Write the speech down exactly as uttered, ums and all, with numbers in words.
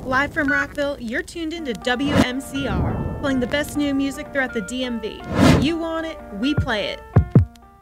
Live from Rockville, you're tuned into W M C R, playing the best new music throughout the D M V. You want it, we play it.